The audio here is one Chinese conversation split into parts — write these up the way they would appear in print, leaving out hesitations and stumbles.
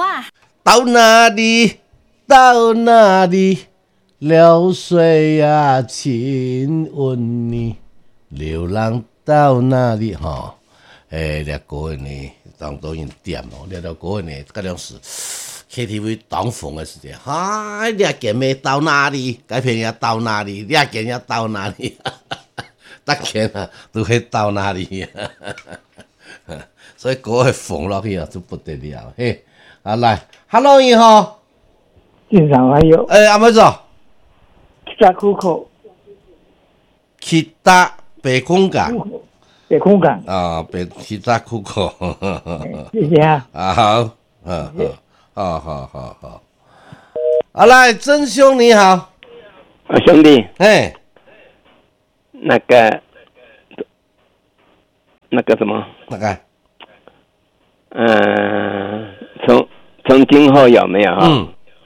哇！ 到哪里？到哪里？流水啊，亲吻你。流浪到哪里？哈，掠歌呢，当抖音点哦，掠歌呢，各种是 KTV 当红的时间。哈，掠见没到哪里？改片要到哪里？掠见要到哪里？大家啊，都会到哪里？所以歌会红落去啊，就不得了。嘿，啊来 ，Hello 你好。 经常还有阿妹子， 在户口去打北空港北空港， 啊，去打库口。 谢谢啊。 啊好，好。啊来，真兄你好， 兄弟， 嘿， 那个什么， 那个， 从今后有没有哈？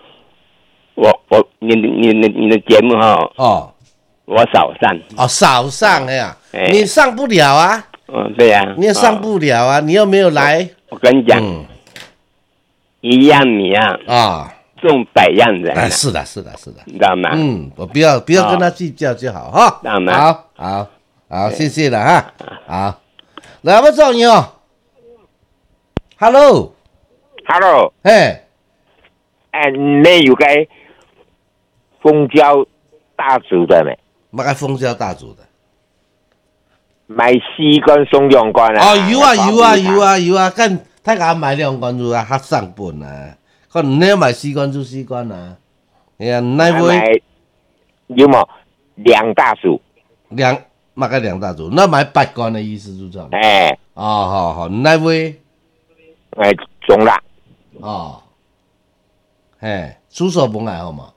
你的节目哈？ 哦， 我少上。 哦，少上呀，你上不了啊。 对呀。 你也上不了啊，你又没有来。 我跟你讲，一样米啊，种百样人。 是的， 你知道吗？ 我不要跟他计较就好哈。 知道吗？ 好，谢谢了哈。好，来我找你哦。Hello，嘿， 你有个蜂胶大组的没？ 买个蜂胶大组的。 买4罐送2罐啊！ 哦，有啊，干太甲买2罐就较送本啊，可能你要买4罐就4罐啊。哎呀，那买有冇2大组？ 买个2大组，那买8罐的意思就这样。好，那位中啦。 哦，嘿，出手本来好嘛？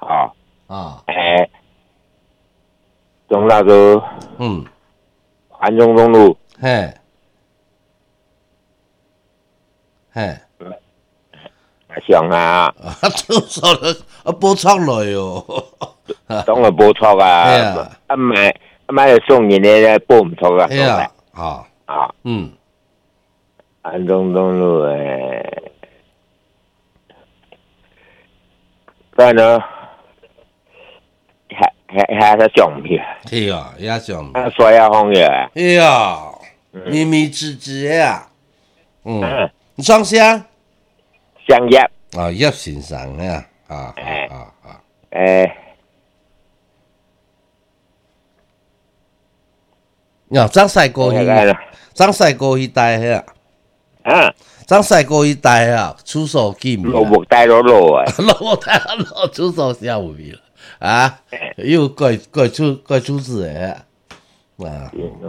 中啦个环中东路，上啊， 出手了，播出来哟， 当然播出啊，买送人咧播唔出啊，环中东路不然呢，还在上面， 是啊，也上面， 说要红嘅， 哎呀，咪咪吱吱的啊，你创啥？ 香叶叶先生呀，张西哥迄代遐，张西哥迄代啊，出手见面， 落木带落落啊， 落出手笑味了啊，又怪出字的啊，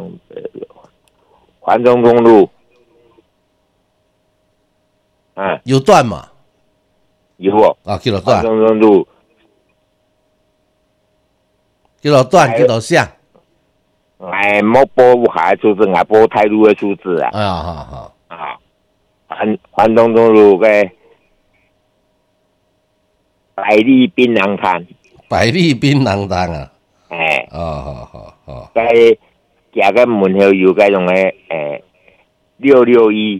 环中东路， 有段嘛？ 有哦， 叫做段， 环中东路， 叫做段，叫做像。 莫播海数字，播太路的数字啊！ 好， 环东东路嘅百利槟榔摊， 啊！好， 喺行个门口有嗰種嘅661，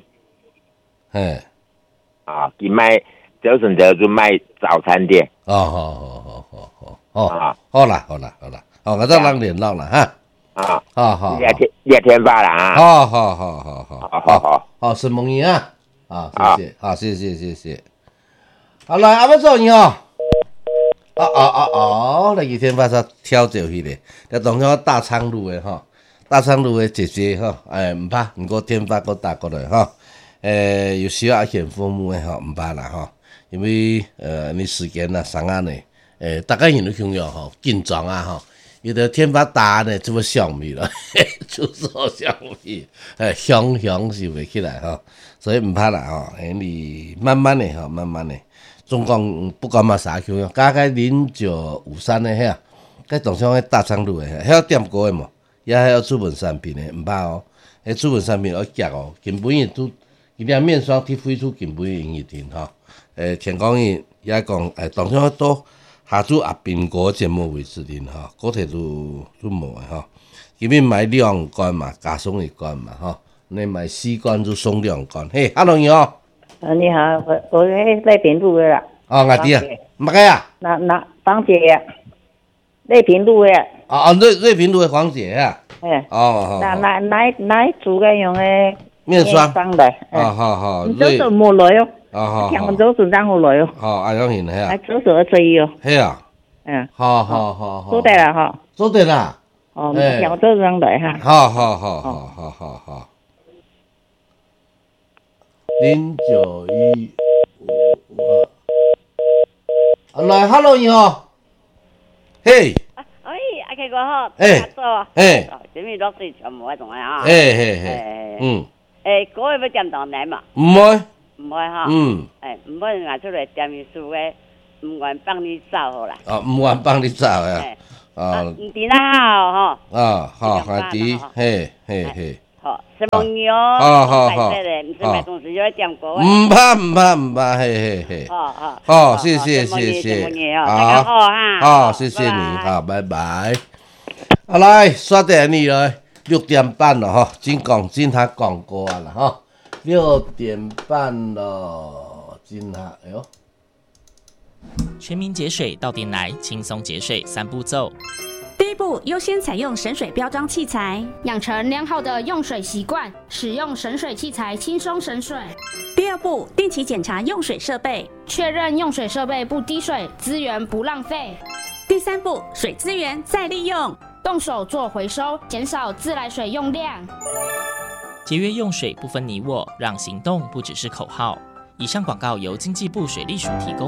佢賣早晨就賣早餐店。 好啦，我再人聯絡啦哈。好， 列天發啦啊！好，沈夢怡啊，謝謝。好來，阿乜做你哦？那幾天發生跳走去咧，那當時大昌路的哈，大昌路的姐姐哈，唔怕，唔過天發個打過來哈，有需要顯父母的哈，唔怕啦哈，因為你時間啊上岸呢，大家人都享有哈，緊張啊哈。有的天發大呢，這麼香味了，出手香味，香是袂起來哈，所以唔怕啦哈，你慢慢的，總共不管嘛啥香，加個0953的遐，個同鄉個大昌路的遐店過的嘛，也還有出門產品的，唔怕哦，出門產品要夾哦，根本伊都伊啲面霜貼飛出根本營業店哈，聽講伊也講同鄉都。下主阿邊個節目為指定哈，嗰條都冇嘅哈。佢邊買2罐嘛，加送1罐嘛哈。你買4罐就送2罐。嘿，阿龍友， 你好，我在平路的啦。 哦，外地啊，乜个啊？ 那芳姐呀，在平路的。 瑞平路的黄姐啊。哦。 那煮个用的面霜的。 好。 你做做冇来哦。 好。 聽我做做單好來哦。 阿영賢係啊。 做做一歲哦。 係啊。好。做得啦嗬。做得啦。 聽我做上來哈。 好。0915。來 ，hello 你好。嘿。 阿K 哥好。準備落水全部喺度啊。嗰個要點到你嘛？ 唔會哈。唔會拿出來點意思嘅，唔願幫你走好啦。 唔願幫你走啊。 唔掂啦嗬。 好，阿弟，嘿。 好，什麼牛？ 好。 唔使買東西要點過。 唔怕，嘿。好，謝謝。好，謝謝你，好，拜拜。來，刷電你來，6點半了哈，真下廣告啊啦哈，6點半了，真下，哎呦。 全民节水到店来，轻松节水3步骤。 第一步，优先采用省水标章器材，养成良好的用水习惯，使用省水器材轻松省水。第二步，定期检查用水设备，确认用水设备不滴水，资源不浪费。第三步，水资源再利用，动手做回收，减少自来水用量。 节约用水不分你我，让行动不只是口号。以上广告由经济部水利署提供。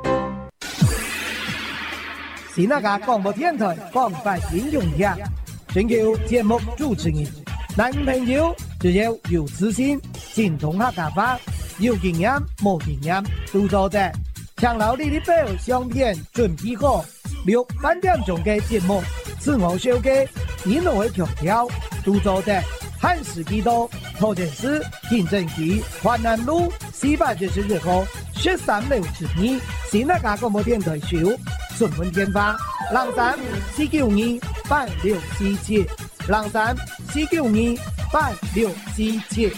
是那个广播电台广泛应用下，全球节目主持人，男朋友只要有自信，精通客家话，有经验冇经验都做得。抢老你的表相片准备好，6半點鐘嘅節目，自我小嘅，你都會強調都做得。漢時幾多，頭前市田正區華南路492號1362，是那家廣播電台show。詢問電話03-492-8647，03-492-8647。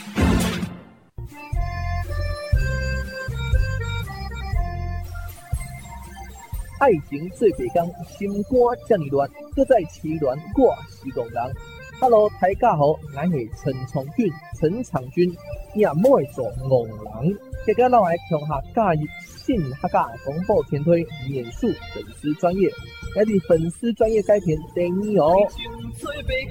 愛情最白講，心肝這麼亂，各在其亂我是戇人。Hello， 大家好，我係陳長君，也唔會做戇人。大家讓我來聽下嘉義新客家廣播電台免術粉絲專頁，我哋粉絲專頁改編第2哦。